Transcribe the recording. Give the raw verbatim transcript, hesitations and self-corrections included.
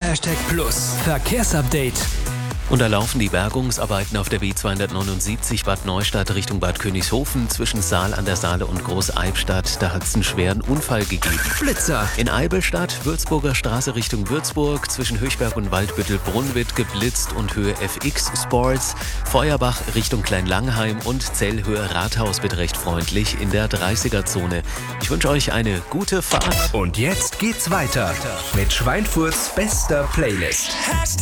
Hashtag Plus. Verkehrsupdate. Und da laufen die Bergungsarbeiten auf der B zweihundertneunundsiebzig Bad Neustadt Richtung Bad Königshofen zwischen Saal an der Saale und Großeibstadt. Da hat es einen schweren Unfall gegeben. Blitzer. In Eibelstadt, Würzburger Straße Richtung Würzburg, zwischen Höchberg und Waldbüttel-Brunn wird geblitzt und Höhe F X Sports. Feuerbach Richtung Kleinlangheim und Zell Höhe Rathaus wird recht freundlich in der dreißiger-Zone. Ich wünsche euch eine gute Fahrt. Und jetzt geht's weiter mit Schweinfurts bester Playlist.